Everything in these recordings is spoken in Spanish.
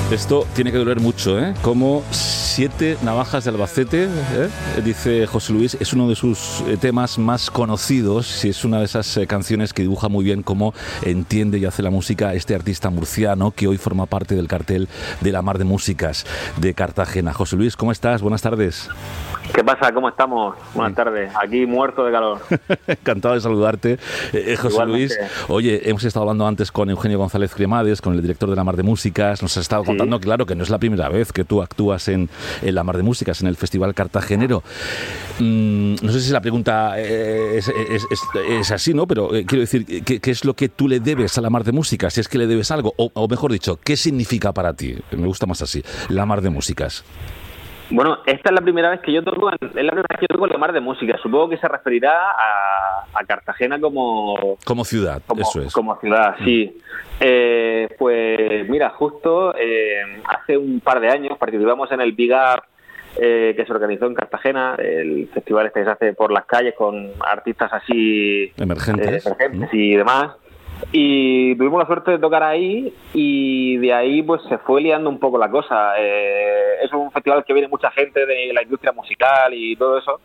Esto tiene que doler mucho, ¿eh? Como 7 navajas de Albacete, dice José Luis, es uno de sus temas más conocidos y es una de esas canciones que dibuja muy bien cómo entiende y hace la música este artista murciano que hoy forma parte del cartel de la Mar de Músicas de Cartagena. José Luis, ¿cómo estás? Buenas tardes. ¿Qué pasa? ¿Cómo estamos? Buenas tardes. Aquí muerto de calor. Encantado de saludarte, José Igualmente. Luis. Oye, hemos estado hablando antes con Eugenio González Cremades, con el director de la Mar de Músicas. Nos ha estado contando, claro, que no es la primera vez que tú actúas en la Mar de Músicas, en el Festival Cartagenero. No sé si la pregunta es así, ¿no? Pero quiero decir, ¿qué es lo que tú le debes a la Mar de Músicas? Si es que le debes algo, o mejor dicho, ¿qué significa para ti? Me gusta más así, la Mar de Músicas. Bueno, esta es la primera vez que yo toco, la Mar de Música. Supongo que se referirá a Cartagena como ciudad, eso es. Como ciudad, sí. Pues mira, justo hace un par de años participamos en el Big Up que se organizó en Cartagena, el festival este que se hace por las calles con artistas así emergentes y demás. Y tuvimos la suerte de tocar ahí y de ahí pues se fue liando un poco la cosa. Es un festival que viene mucha gente de la industria musical y todo eso,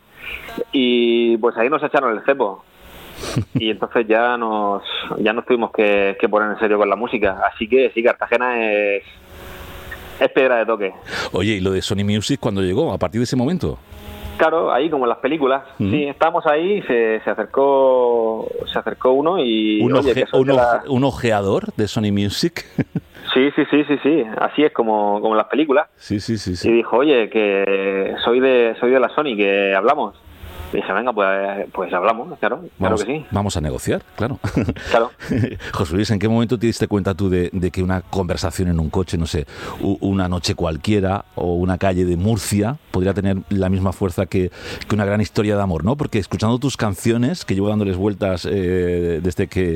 y pues ahí nos echaron el cepo y entonces ya nos tuvimos que poner en serio con la música. Así que sí, Cartagena es piedra de toque. Oye, ¿y lo de Sony Music cuándo llegó? ¿A partir de ese momento? Claro, ahí como en las películas. Sí, estábamos ahí, se acercó uno y... ¿Un ojeador de Sony Music? Sí. Así es como en las películas. Sí. Y dijo, oye, que soy de la Sony, que hablamos. Y dije, venga, pues hablamos, claro que sí. Vamos a negociar, claro. Claro. José Luis, ¿en qué momento te diste cuenta tú de que una conversación en un coche, no sé, una noche cualquiera o una calle de Murcia podría tener la misma fuerza que una gran historia de amor, ¿no? Porque escuchando tus canciones, que llevo dándoles vueltas desde que,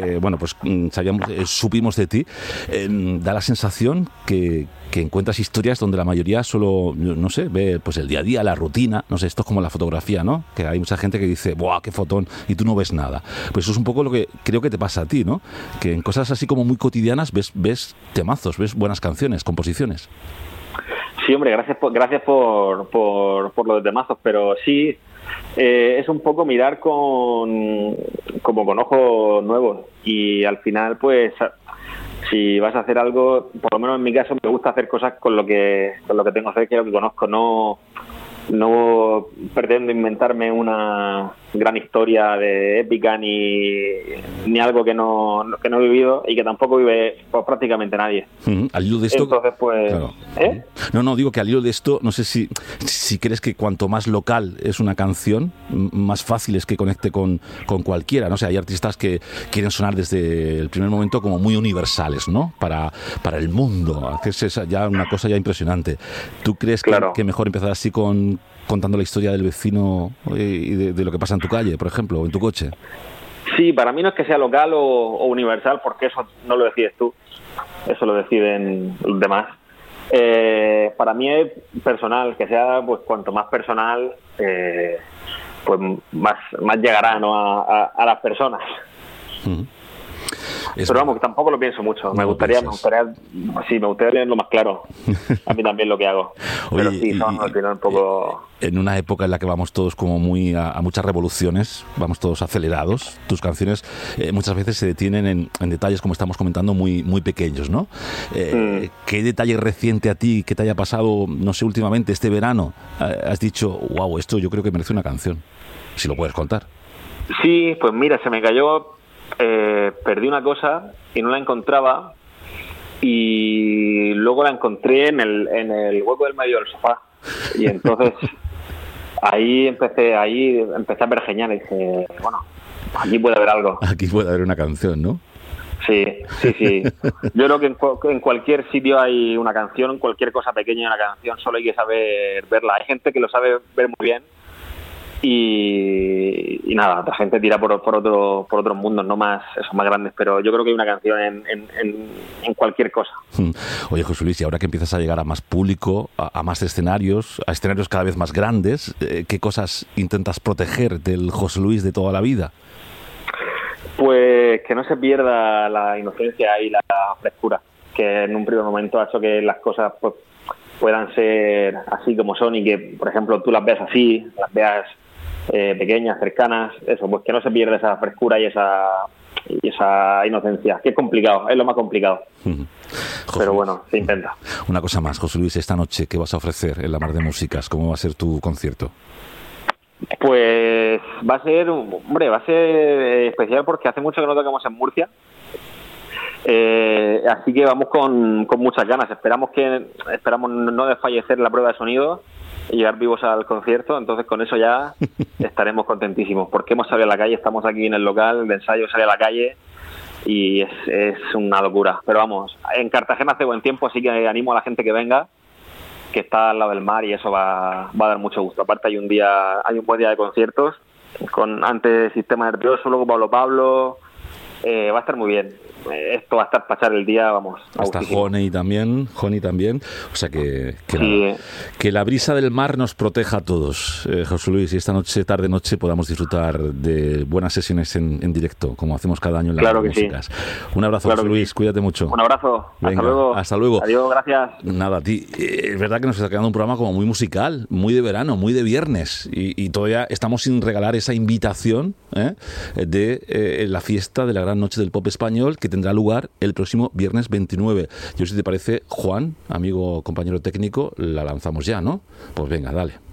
supimos de ti, da la sensación que encuentras historias donde la mayoría solo, no sé, ve pues el día a día, la rutina, no sé, esto es como la fotografía, ¿no? Que hay mucha gente que dice, ¡buah, qué fotón! Y tú no ves nada. Pues eso es un poco lo que creo que te pasa a ti, ¿no? Que en cosas así como muy cotidianas ves temazos, ves buenas canciones, composiciones. Sí, hombre, gracias por los temazos, pero sí, es un poco mirar con ojos nuevos, y al final, pues, si vas a hacer algo, por lo menos en mi caso, me gusta hacer cosas con lo que tengo cerca y lo que conozco. No pretendo inventarme una gran historia de épica ni algo que no he vivido y que tampoco vive pues, prácticamente nadie. Al hilo de esto, entonces, pues, claro. No, digo que al hilo de esto, no sé si crees que cuanto más local es una canción, más fácil es que conecte con cualquiera, ¿no? O sea, hay artistas que quieren sonar desde el primer momento como muy universales, ¿no? Para el mundo, hacerse ya una cosa ya impresionante. ¿Tú crees que mejor empezar así contando la historia del vecino y de lo que pasa en tu calle, por ejemplo, o en tu coche? Sí, para mí no es que sea local o universal, porque eso no lo decides tú, eso lo deciden los demás. Para mí es personal, que sea pues cuanto más personal, pues más llegará, ¿no? a las personas. Pero vamos, que tampoco lo pienso mucho. Me gustaría leerlo más claro. A mí también lo que hago. Pero Oye, sí, son al final un poco... En una época en la que vamos todos como muy a muchas revoluciones, vamos todos acelerados, tus canciones muchas veces se detienen en detalles, como estamos comentando, muy, muy pequeños, ¿no? ¿Qué detalle reciente a ti, que te haya pasado, no sé, últimamente, este verano, has dicho, wow, esto yo creo que merece una canción? Si lo puedes contar. Sí, pues mira, se me cayó... perdí una cosa y no la encontraba, y luego la encontré en el hueco del medio del sofá, y entonces ahí empecé a pergeñar y dije, bueno, aquí puede haber algo. Aquí puede haber una canción, ¿no? Sí. Yo creo que en cualquier sitio hay una canción, en cualquier cosa pequeña hay una canción, solo hay que saber verla. Hay gente que lo sabe ver muy bien, y nada, otra gente tira por otros mundos, no más grandes, pero yo creo que hay una canción en cualquier cosa. Oye, José Luis, y ahora que empiezas a llegar a más público, a más escenarios, a escenarios cada vez más grandes, ¿qué cosas intentas proteger del José Luis de toda la vida? Pues que no se pierda la inocencia y la frescura, que en un primer momento ha hecho que las cosas pues puedan ser así como son y que, por ejemplo, tú las veas así, las veas pequeñas, cercanas, eso, pues que no se pierda esa frescura y esa inocencia, que es complicado, es lo más complicado. Pero bueno, se intenta. Una cosa más, José Luis, esta noche, ¿qué vas a ofrecer en La Mar de Músicas? ¿Cómo va a ser tu concierto? Pues va a ser especial porque hace mucho que no tocamos en Murcia. Así que vamos con muchas ganas. Esperamos no desfallecer la prueba de sonido y llegar vivos al concierto. Entonces con eso ya estaremos contentísimos, porque hemos salido a la calle, estamos aquí en el local de ensayo, sale a la calle y es una locura. Pero vamos, en Cartagena hace buen tiempo, así que animo a la gente que venga, que está al lado del mar, y eso va a dar mucho gusto. Aparte hay un buen día de conciertos, con antes Sistema Nervioso, luego Pablo, va a estar muy bien. Esto va a estar para echar el día, vamos. Está Joni también, o sea que la brisa del mar nos proteja a todos, José Luis, y esta tarde-noche podamos disfrutar de buenas sesiones en directo, como hacemos cada año en las músicas. Sí. Un abrazo, José Luis, cuídate mucho. Un abrazo, venga, hasta luego. Adiós, gracias. Nada, a ti. Es verdad que nos está quedando un programa como muy musical, muy de verano, muy de viernes, y todavía estamos sin regalar esa invitación de la fiesta de la gran noche del pop español, que tendrá lugar el próximo viernes 29. Yo, si te parece, Juan, amigo, compañero técnico, la lanzamos ya, ¿no? Pues venga, dale.